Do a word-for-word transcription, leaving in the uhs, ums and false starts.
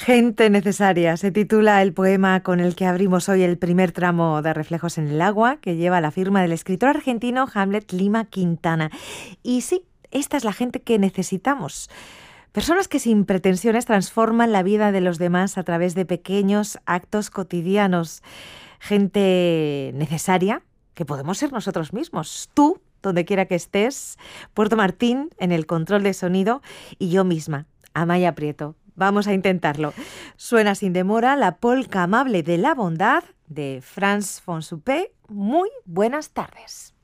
Gente necesaria, se titula el poema con el que abrimos hoy el primer tramo de Reflejos en el Agua, que lleva la firma del escritor argentino Hamlet Lima Quintana. Y sí, esta es la gente que necesitamos. Personas que sin pretensiones transforman la vida de los demás a través de pequeños actos cotidianos. Gente necesaria, que podemos ser nosotros mismos. Tú, donde quiera que estés, Puerto Martín en el control de sonido y yo misma, Amaya Prieto. Vamos a intentarlo. Suena sin demora la polca amable de la bondad de Frans von Suppé. Muy buenas tardes.